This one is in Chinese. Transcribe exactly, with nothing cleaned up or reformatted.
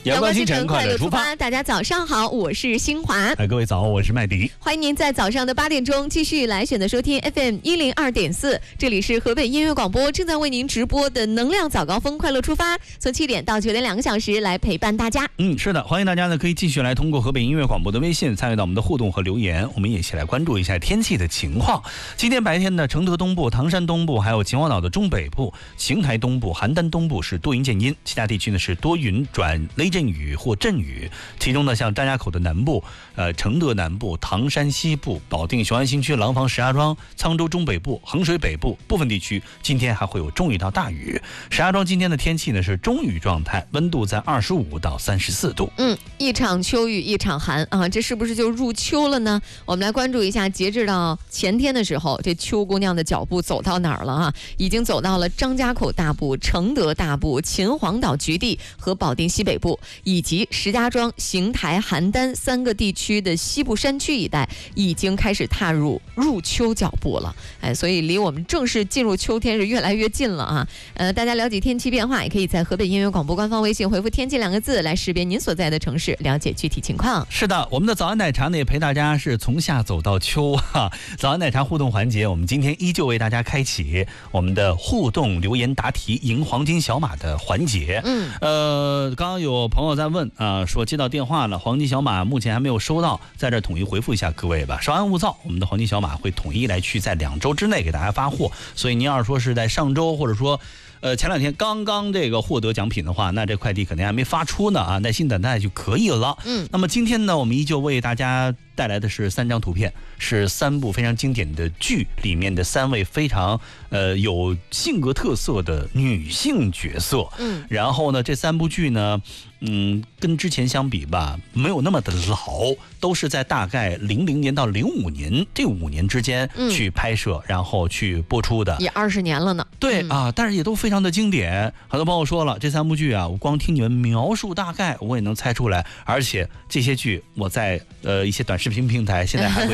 阳光清晨，快乐出发。 大家早上好，我是新华。 哎，各位早，我是麦迪。 欢迎您在早上的八点钟继续来选择收听 F M 一零二点四，这里是河北音乐广播正在为您直播的能量早高峰，快乐出发，从七点到九点两个小时来陪伴大家。 嗯，是的，欢迎大家呢可以继续来通过河北音乐广播的微信参与到我们的互动和留言，我们也一起来关注一下天气的情况。今天白天呢，承德东部、唐山东部还有秦皇岛的中北部、邢台东部、邯郸东部是多云见阴，其他地区呢是多云转雷阵雨或阵雨。其中呢，像张家口的南部、呃承德南部、唐山西部、保定雄安新区、廊坊石家庄、沧州中北部、衡水北部部分地区今天还会有中雨到大雨。石家庄今天的天气呢是中雨状态，温度在二十五到三十四度。 嗯，一场秋雨一场寒啊，这是不是就入秋了呢？我们来关注一下，截至到前天的时候，这秋姑娘的脚步走到哪儿了啊？已经走到了张家口大部、承德大部、秦皇岛局地和保定西北部，以及石家庄、邢台、邯郸三个地区的西部山区一带，已经开始踏入入秋脚步了。哎，所以离我们正式进入秋天是越来越近了啊！呃，大家了解天气变化，也可以在河北音乐广播官方微信回复“天气”两个字来识别您所在的城市，了解具体情况。 是的，我们的早安奶茶呢也陪大家是从夏走到秋哈、啊。早安奶茶互动环节，我们今天依旧为大家开启我们的互动留言答题赢黄金小马的环节。 嗯， 呃，刚刚有朋友在问啊、呃，说接到电话了，黄金小马目前还没有收到，在这统一回复一下各位吧，稍安勿躁，我们的黄金小马会统一来去在两周之内给大家发货，所以您要是说是在上周或者说呃，前两天刚刚这个获得奖品的话，那这快递肯定还没发出呢啊，耐心等待就可以了。 嗯， 那么今天呢，我们依旧为大家带来的是三张图片，是三部非常经典的剧里面的三位非常呃有性格特色的女性角色。 嗯， 然后呢，这三部剧呢，嗯，跟之前相比吧，没有那么的老，都是在大概零零年到零五年这五年之间去拍摄，嗯、然后去播出的， 也二十年了呢。 对、嗯、啊，但是也都非常的经典。很多朋友说了，这三部剧啊，我光听你们描述大概，我也能猜出来。而且这些剧我在呃一些短视频平台现在还会